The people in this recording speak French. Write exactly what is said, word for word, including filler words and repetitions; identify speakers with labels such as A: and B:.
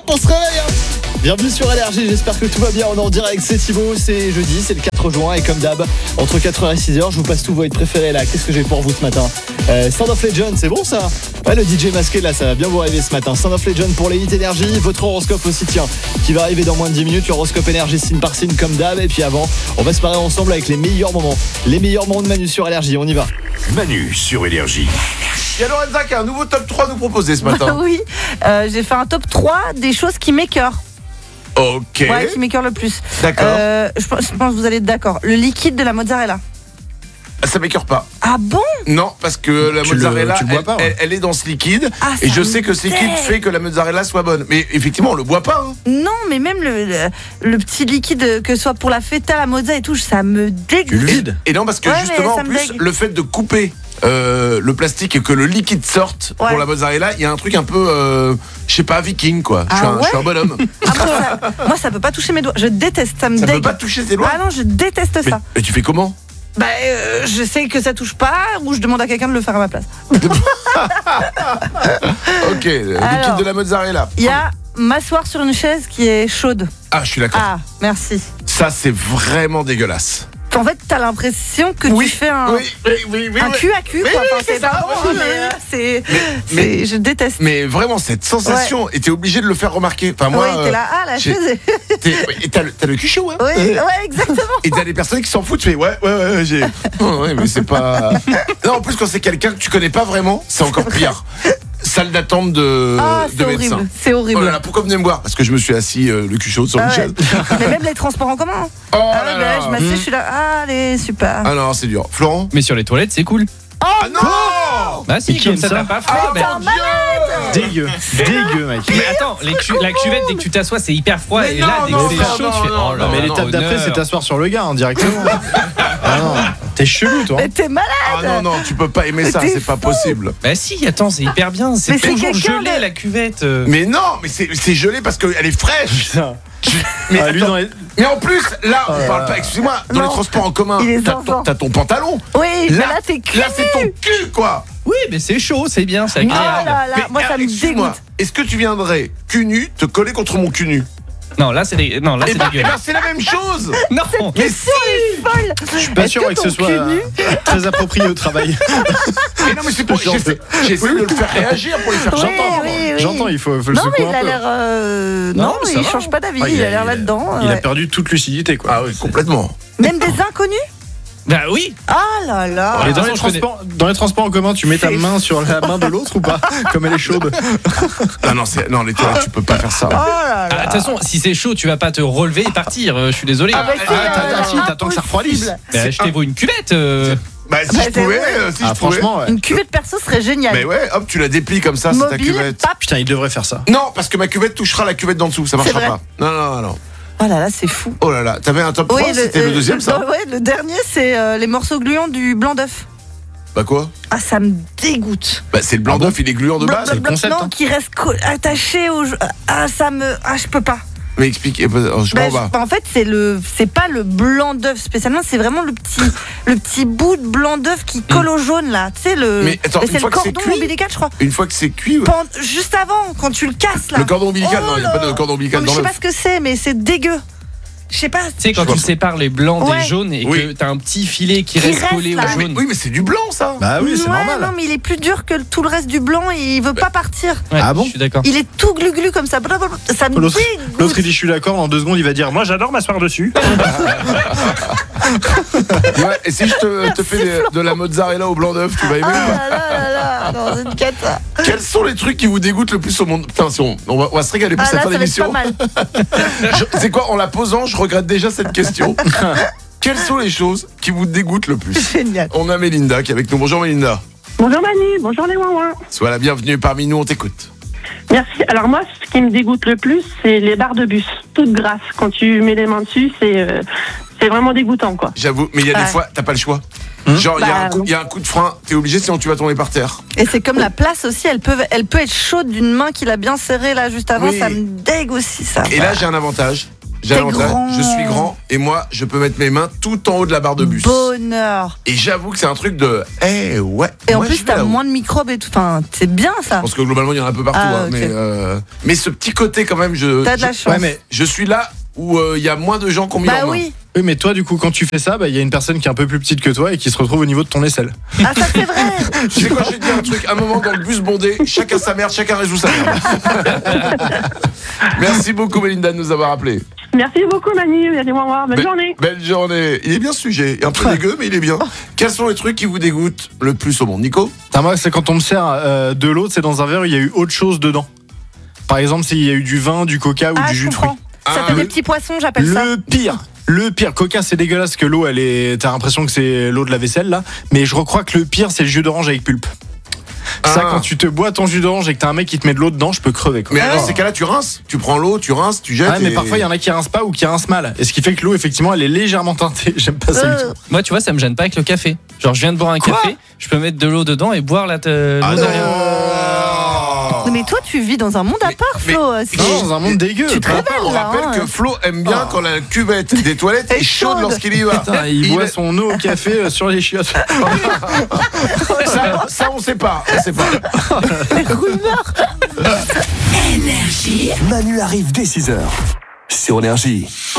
A: on se réveille hein. Bienvenue sur Énergie, j'espère que tout va bien. On est en direct, c'est Thibaut, c'est jeudi, c'est le quatre juin. Et comme d'hab, entre quatre heures et six heures, je vous passe tous vos hits préférés là. Qu'est-ce que j'ai pour vous ce matin? euh, Sound of Legend, c'est bon ça? Ouais, le D J masqué là, ça va bien vous rêver ce matin. Sound of Legend pour les hits Énergie. Votre horoscope aussi, tiens, qui va arriver dans moins de dix minutes. Horoscope Énergie, signe par signe comme d'hab. Et puis avant, on va se parler ensemble avec les meilleurs moments. Les meilleurs moments de Manu sur Énergie, on y va.
B: Manu sur Énergie.
C: Il y a Lorenza qui a un nouveau top trois à nous proposer ce matin.
D: Oui, euh, j'ai fait un top trois des choses qui m'écœurent.
C: Ok.
D: Ouais, qui m'écœurent le plus.
C: D'accord.
D: Euh, je, pense, je pense que vous allez être d'accord. Le liquide de la mozzarella.
C: Ça m'écœure pas.
D: Ah bon?
C: Non, parce que la
A: Tu le-
C: mozzarella,
A: tu le bois
C: elle,
A: pas, ouais.
C: elle- elle est dans ce liquide.
D: Ah,
C: et
D: ça
C: je
D: me
C: sais que ce liquide
D: dégue.
C: fait que la mozzarella soit bonne. Mais effectivement, on le boit pas. Hein.
D: Non, mais même le, le, le petit liquide, que ce soit pour la feta, la mozza et tout, ça me dégoûte.
C: Et non, parce que
D: Ouais,
C: justement,
D: mais ça
C: en
D: me
C: plus,
D: dégue.
C: le fait de couper euh, le plastique et que le liquide sorte
D: Ouais.
C: pour la mozzarella, il y a un truc un peu, euh, je sais pas, viking quoi. Je suis
D: Ah
C: un- je suis un
D: ouais
C: bonhomme.
D: Ah, moi, ça, moi, ça peut pas toucher mes doigts. Je déteste, ça me
C: Ça peut
D: dégue.
C: pas toucher tes doigts.
D: Ah non, je déteste
C: mais,
D: ça.
C: mais tu fais comment?
D: Bah, euh, je sais que ça touche pas, ou je demande à quelqu'un de le faire à ma place.
C: Ok, le
D: Alors.
C: liquide de la mozzarella.
D: Il y a m'asseoir sur une chaise qui est chaude.
C: Ah, je suis d'accord.
D: Ah, merci.
C: Ça, c'est vraiment dégueulasse.
D: En fait, t'as l'impression que
C: Oui,
D: tu fais un,
C: oui, oui, oui, oui,
D: un
C: oui.
D: cul à cul,
C: Oui,
D: quoi.
C: oui,
D: Enfin,
C: c'est
D: c'est
C: ça,
D: pas bon,
C: oui,
D: mais
C: oui,
D: euh, c'est,
C: mais-
D: c'est- je déteste.
C: Mais vraiment, cette sensation, et t'es obligé de le faire remarquer. Enfin, moi,
D: oui, t'es là, ah, la
C: j'ai-
D: chaise. est-
C: t'es- et t'as le, t'as le cul chaud, hein.
D: Oui, ouais, exactement.
C: Et t'as des personnes qui s'en foutent, tu fais ouais, ouais, ouais, ouais, j'ai. Oh, ouais, mais c'est pas. Non, en plus, quand c'est quelqu'un que tu connais pas vraiment, c'est encore pire. Salle d'attente de,
D: Ah,
C: de
D: c'est
C: médecin.
D: horrible, c'est
C: Oh
D: horrible.
C: là là, pourquoi vous venez me voir? Parce que je me suis assis euh, le cul chaud sur
D: Ah
C: une
D: ouais.
C: chaise.
D: Mais même les transports en commun.
C: Oh
D: Ah
C: là
D: ouais, bah,
C: là.
D: je m'assieds, je suis là, ah, allez, super.
C: Ah non, c'est dur. Florent?
E: Mais sur les toilettes, c'est cool.
C: Ah non!
E: Bah si,
A: Et qui
E: comme
A: aime
E: ça,
A: ça
E: t'as pas froid.
C: Ah
E: ben-
C: mon Dieu!
A: Dégueu, dégueu mec.
E: Mais attends, les cu- la cuvette, dès que tu t'assois, c'est hyper froid.
C: Mais
E: et là,
C: non,
E: dès
C: non,
E: que c'est
C: non,
E: chaud,
C: non,
E: tu fais
C: non,
E: oh là
C: non,
A: Mais
E: là,
A: l'étape
E: non,
A: d'après,
E: honneur.
A: c'est t'asseoir sur le gars hein, directement. Ah non, t'es chelou toi.
D: Mais t'es malade.
C: Ah non, non, tu peux pas aimer ça,
D: T'es
C: c'est pas
D: fou.
C: possible.
E: Bah si, attends, c'est hyper bien. C'est
D: Mais c'est
E: toujours
D: quelqu'un
E: gelé
D: de-
E: la cuvette. euh.
C: Mais non, mais c'est c'est gelé parce qu'elle est fraîche.
A: Putain.
C: Mais,
A: Ah, lui,
C: attends,
A: dans les-
C: mais en plus, là, on
A: là
C: parle
A: là.
C: pas, excusez-moi, dans
D: Non.
C: les transports en commun,
D: Il est
C: t'as
D: zinzin.
C: ton, t'as ton pantalon.
D: Oui, mais
C: Là,
D: là, t'es cul.
C: là, c'est ton cul, quoi.
E: Oui, mais c'est chaud, c'est bien, c'est
D: Oh
E: agréable.
D: là là,
C: Mais,
D: moi, ça
C: ah,
D: me
C: excuse-moi,
D: dégoûte.
C: est-ce que tu viendrais cul nu te coller contre mon cul nu?
E: Non, là, c'est des... non, là,
C: Eh
E: c'est
C: ben, eh ben,
E: dégueulasse.
C: c'est la même chose.
E: Non,
C: Mais si.
D: Folle.
A: Je suis pas
D: Est-ce
A: sûr
D: que
A: que ce
D: ton
A: soit
D: cul
A: euh,
D: nu-
A: très approprié au travail.
C: Mais non, mais c'est pour.
A: J'en
C: J'essaie j'essaie de le faire réagir pour les faire
D: Oui,
C: j'entends.
D: oui, oui.
A: J'entends, il faut, faut le
D: Non, mais
A: secouer
D: il
A: un
D: a
A: peu.
D: l'air. euh,
E: Non,
D: Non,
E: ça
D: il
E: va.
D: change pas d'avis.
A: Ah,
D: il a l'air là-dedans.
A: Il a
D: ouais.
A: perdu toute lucidité quoi.
C: Ah oui, complètement.
D: Même des inconnus.
E: bah oui.
D: Ah là là.
A: Et dans les,
E: façon, je
A: transports, dans les transports en commun, tu mets ta
D: C'est
A: main sur la main de l'autre ou pas? Comme elle est chaude.
C: Ah non, c'est non, les toilettes, tu peux pas faire ça.
D: Oh là
E: Ah, De
D: là.
E: toute façon, si c'est chaud, tu vas pas te relever et partir. euh, Je suis désolé.
D: Ah bah,
C: Ah,
D: c'est,
C: ah,
D: euh,
A: attends, si, t'attends que ça refroidisse.
D: impossible.
E: Bah, achetez-vous une cuvette. euh.
C: Bah si
D: Bah,
C: je
D: c'est
C: pouvais,
D: vrai.
C: euh, si
A: Ah
C: je pouvais.
A: franchement ouais.
D: Une cuvette perso serait géniale.
C: Mais ouais, hop, tu la déplies comme ça, c'est ta
D: Mobile,
C: cuvette.
D: pap.
A: Putain, il devrait faire ça.
C: Non, parce que ma cuvette touchera la cuvette d'en dessous, ça marchera
D: vrai.
C: pas. Non, non, non, non.
D: Oh là là, c'est fou.
C: Oh là là, t'avais un top trois, c'était le
D: euh,
C: deuxième ça?
D: Ouais, le dernier, c'est euh, les morceaux gluants du blanc d'œuf.
C: Bah quoi?
D: Ah, ça me dégoûte.
C: Bah c'est le blanc d'œuf, il est gluant de
D: Blanc,
C: base.
D: blanc,
A: le
D: blanc,
A: concept,
D: non,
A: hein.
D: qui reste co- attaché au. Ah, ça me. Ah, je peux pas.
C: Mais explique, oh, je
D: Bah,
C: m'en bats.
D: je- en fait, c'est le, c'est pas le blanc d'œuf spécialement, c'est vraiment le petit, le petit bout de blanc d'œuf qui colle au jaune là. Tu sais le.
C: Mais attends, une
D: c'est le
C: fois que c'est
D: cordon
C: cuit
D: ombilical, je crois.
C: Une fois que c'est cuit, ouais.
D: Pen- Juste avant, quand tu le casses là.
C: Le cordon ombilical,
D: Oh
C: non, il n'y a
D: là.
C: pas de cordon ombilical
D: Non, mais
C: dans
D: je sais pas
C: l'œuf.
D: ce que c'est, mais c'est dégueu. Je sais pas.
E: Tu sais, quand
C: Je
E: tu
C: vois.
E: sépares les blancs
D: Ouais.
E: des jaunes et
C: Oui.
E: que t'as un petit filet qui
D: Qui
E: reste
D: reste,
E: collé
D: là.
E: au
C: Ah, mais-
E: jaune.
C: oui, mais c'est du blanc ça.
A: Bah oui, c'est
D: Ouais,
A: normal.
D: non, mais il est plus dur que le- tout le reste du blanc et il veut pas partir.
E: Ouais,
A: Ah bon
E: je suis d'accord.
D: Il est tout glu-glu comme ça. Blablabla. Ça me
A: L'autre,
D: dégoûte.
A: l'autre, il dit je suis d'accord, dans deux secondes il va dire moi j'adore m'asseoir dessus.
C: Ouais, et si je te, te fais de, de la mozzarella au blanc d'œuf, tu vas aimer
D: Ah
C: ou pas?
D: là là là là, non, c'est une cata.
C: Quels sont les trucs qui vous dégoûtent le plus au monde? Putain, si on, on, va, on va se régaler pour
D: Ah
C: cette
D: là,
C: fin
D: ça va être pas
C: d'émission.
D: mal.
C: Je- C'est quoi, en la posant, je regrette déjà cette question. Quelles sont les choses qui vous dégoûtent le plus?
D: Génial.
C: On a Mélinda qui est avec nous. Bonjour Mélinda.
F: Bonjour Manu, bonjour les ouin
C: Sois la bienvenue parmi nous, on t'écoute.
F: Merci. Alors moi, ce qui me dégoûte le plus, c'est les barres de bus, toutes grasses. Quand tu mets les mains dessus, c'est euh, c'est vraiment dégoûtant, quoi.
C: J'avoue, mais il y a
D: Ouais.
C: des fois, t'as pas le choix. Genre, il y, a
F: Bah,
C: un coup- il y a un coup de frein, t'es obligé sinon tu vas tomber par terre.
D: Et c'est comme la place aussi, elle peut, elle peut être chaude d'une main qu'il a bien serrée là juste avant,
C: Oui.
D: ça me dégue aussi ça.
C: Et là, j'ai un avantage. J'ai
D: T'es
C: un avantage,
D: grand.
C: je suis grand et moi je peux mettre mes mains tout en haut de la barre de bus.
D: Bonheur.
C: Et j'avoue que c'est un truc de eh ouais.
D: Et en
C: moi, je
D: plus,
C: vais
D: t'as
C: là-haut.
D: moins de microbes et tout. Enfin, c'est bien ça.
C: Je pense que globalement il y en a un peu partout,
D: Ah,
C: hein,
D: ok.
C: mais, euh, mais ce petit côté quand même, je,
D: T'as de la
C: je,
D: chance.
A: Ouais, mais,
C: je suis là où euh, il y a moins de gens qui ont mis
D: Bah
C: leur main.
D: oui.
A: oui, mais toi, du coup, quand tu fais ça, bah, il y a une personne qui est un peu plus petite que toi et qui se retrouve au niveau de ton aisselle.
D: Ah, ça c'est vrai.
C: Tu sais quoi, je vais te dire un truc, un moment dans le bus bondé, chacun sa merde, chacun résout sa merde. Merci beaucoup Melinda de nous avoir appelés.
F: Merci beaucoup Manu, allez au revoir, bonne
C: Be-
F: journée.
C: Belle journée. Il est bien ce sujet, un peu dégueu mais il est bien. Quels sont les trucs qui vous dégoûtent le plus au monde, Nico?
A: Putain, moi, c'est quand on me sert euh, de l'eau, c'est dans un verre où il y a eu autre chose dedans. Par exemple, s'il y a eu du vin, du coca ou
D: Ah,
A: du
D: je
A: jus de fruits.
D: comprends. Ça
C: Ah,
D: fait
C: le-
D: des petits poissons, j'appelle ça.
A: Le pire, le pire, coca c'est dégueulasse que l'eau elle est, t'as l'impression que c'est l'eau de la vaisselle là, mais je crois que le pire c'est le jus d'orange avec pulpe. Ça,
C: Ah.
A: quand tu te bois ton jus d'orange et que t'as un mec qui te met de l'eau dedans, je peux crever quoi.
C: Mais
D: Ah
C: dans
D: ouais.
C: ces cas-là, tu rinces. Tu prends l'eau, tu rinces, tu jettes.
A: Ah, mais
C: et-
A: parfois il y en a qui rincent pas ou qui rincent mal, et ce qui fait que l'eau effectivement elle est légèrement teintée. J'aime pas ça du
D: Euh,
A: tout.
E: Moi, tu vois, ça me gêne pas avec le café. Genre, je viens de boire un
A: Quoi
E: café, je peux mettre de l'eau dedans et boire la te-
C: Ah
E: l'eau
C: non.
E: derrière.
D: Mais toi, tu vis dans un monde à part,
C: mais-
D: Flo. euh, c'est-
A: Non, dans un monde dégueu.
D: Tu te
A: Bah,
D: révèles
C: On
D: là.
C: rappelle
D: hein.
C: que Flo aime bien quand la cuvette des toilettes est
D: Est
C: chaude
D: chaude.
C: lorsqu'il y va.
A: Putain, il,
C: Il
A: boit
C: est-
A: son eau au café euh, sur les chiottes.
C: Ça, ça, on sait pas. On sait pas.
D: Les rumeurs.
G: Manu arrive dès six heures sur Énergie.